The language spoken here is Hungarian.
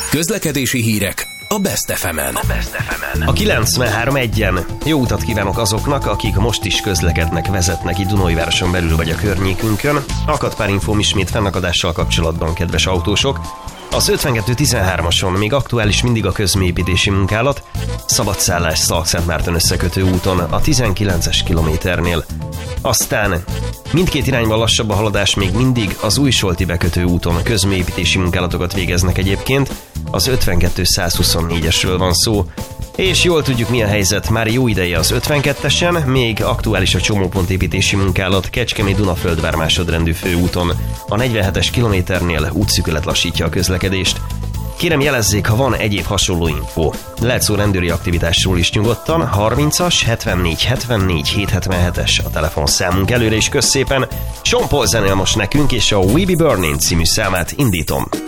Közlekedési hírek a Best FM-en. A 93.1-en jó utat kívánok azoknak, akik most is közlekednek, vezetnek itt Dunaújvároson belül vagy a környékünkön. Akadt pár infóm ismét fennakadással kapcsolatban, kedves autósok. Az 5213-ason még aktuális mindig a közműépítési munkálat, Szabadszállás Szalkszentmárton összekötő úton a 19-es kilométernél. Aztán mindkét irányban lassabb a haladás, még mindig az Újsolti bekötő úton közműépítési munkálatokat végeznek egyébként, az 52-124-esről van szó. És jól tudjuk, mi a helyzet, már jó ideje az 52-esen, még aktuális a csomópontépítési munkálat Kecskemét-Dunaföldvár másodrendű főúton. A 47-es kilométernél útszűkület lassítja a közlekedést. Kérem, jelezzék, ha van egyéb hasonló info. Lehet szó rendőri aktivitásról is nyugodtan, 30-as, 74 74 777-es a telefonszámunk. Előre is kösz szépen. Sean Paul zenél most nekünk, és a We Be Burning című számát indítom.